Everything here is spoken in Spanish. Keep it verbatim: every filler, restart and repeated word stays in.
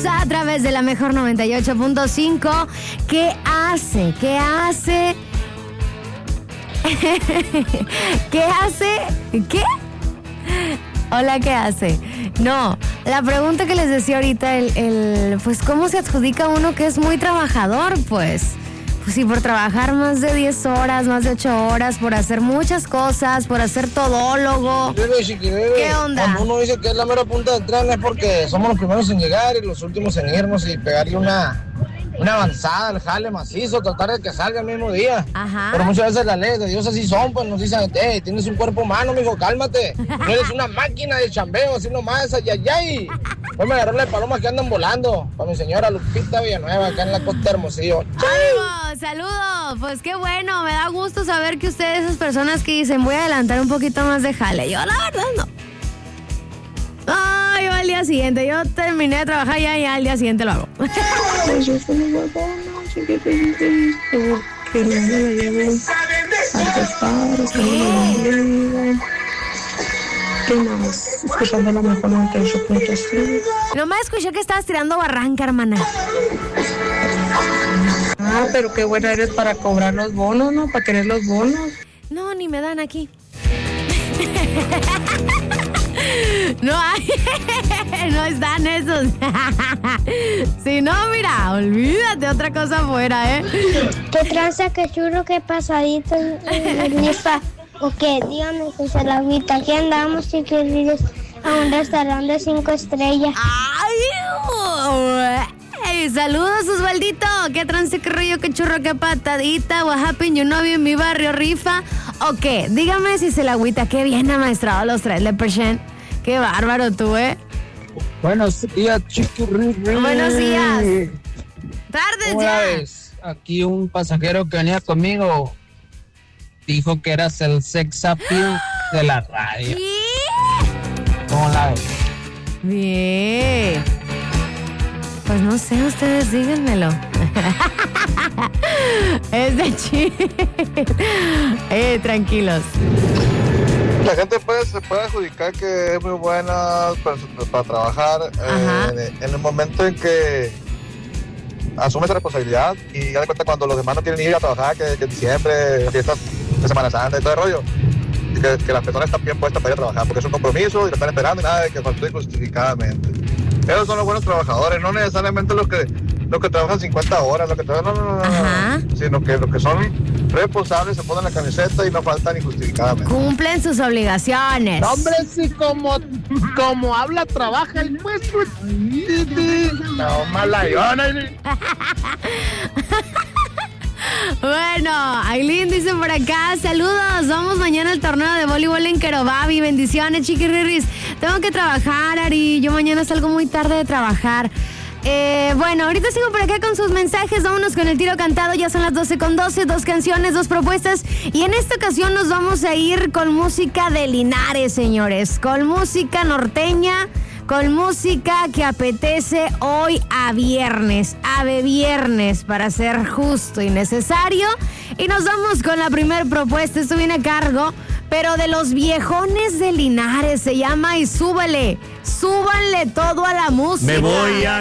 a través de la Mejor noventa y ocho punto cinco. ¿Qué hace? ¿Qué hace? ¿Qué hace? ¿Qué? Hola, ¿qué hace? No, la pregunta que les decía ahorita, el, el, pues, ¿cómo se adjudica uno que es muy trabajador? Pues, pues sí, por trabajar más de diez horas, más de ocho horas, por hacer muchas cosas, por hacer todólogo. Bebe, chiquibebe. ¿Qué onda? Cuando uno dice que es la mera punta del tren es porque somos los primeros en llegar y los últimos en irnos y pegarle una... Una avanzada, al jale macizo, tratar de que salga el mismo día. Ajá. Pero muchas veces las leyes de Dios así son, pues nos dicen, hey, tienes un cuerpo humano, mijo, cálmate. No eres una máquina de chambeo, así nomás, ay, ay, ay. Voy a agarrarle palomas que andan volando. Para mi señora Lupita Villanueva, acá en la costa de Hermosillo. ¡Ánimo! ¡Saludos! Pues qué bueno, me da gusto saber que ustedes, esas personas que dicen, voy a adelantar un poquito más de jale. Yo, la verdad, no. No, yo al día siguiente, yo terminé de trabajar ya, ya al día siguiente lo hago. Pues yo soy muy buena, así que te que no me la lleven a pescar, que no me la lleven. ¿Qué más? Escuchando la Mejor noventa y ocho punto cinco. Nomás escuché que estabas tirando barranca, hermana. Ah, pero qué buena eres para cobrar los bonos, ¿no? Para querer los bonos. No, ni me dan aquí. No hay, no están esos. Si no, mira, olvídate otra cosa afuera, ¿eh? ¿Qué tranza, qué churro, qué pasadito, rifa? ¿O qué? Dígame que se la agüita. Aquí andamos, chiquillos, a un restaurante de cinco estrellas. ¡Ay! Hey, saludos, Osvaldito. ¿Qué trance, qué rollo, qué churro, qué patadita? What happened, you know, en mi barrio, rifa? ¿O qué? Dígame si se la agüita. Qué bien amaestrado los tres Leperchen. Qué bárbaro tú, ¿eh? Buenos días, chiquirri. Buenos días. Tardes ¿Cómo ya. la ves? Aquí un pasajero que venía conmigo dijo que eras el sex appeal de la radio. ¿Qué? ¿Cómo la ves? Bien. Pues no sé, ustedes díganmelo. Es de chiste. Eh, tranquilos. La gente puede, se puede adjudicar que es muy buena para, para trabajar eh, en el momento en que asume esa responsabilidad y ya de cuenta cuando los demás no quieren ir a trabajar, que, que en diciembre, fiestas de Semana Santa y todo el rollo, y que, que las personas están bien puestas para ir a trabajar porque es un compromiso y lo están esperando y nada de que faltó injustificadamente. Esos son los buenos trabajadores, no necesariamente los que los que trabajan cincuenta horas, los que trabajan, no, no, no, no, no, sino que los que son responsables se ponen la camiseta y no faltan injustificadamente. Cumplen sus obligaciones. Hombre, si como, como habla, trabaja el puesto. No, malayona. Bueno, Aileen dice por acá, saludos, vamos mañana al torneo de voleibol en Querobabi, bendiciones, chiquirriris. Tengo que trabajar, Ari, yo mañana salgo muy tarde de trabajar. Eh, bueno, ahorita sigo por acá con sus mensajes, vámonos con el tiro cantado, ya son las doce con doce, dos canciones, dos propuestas, y en esta ocasión nos vamos a ir con música de Linares, señores, con música norteña, con música que apetece hoy a viernes, ave viernes, para ser justo y necesario, y nos vamos con la primera propuesta, esto viene a cargo, pero de los viejones de Linares, se llama Y Súbele, súbanle todo a la música. Me voy a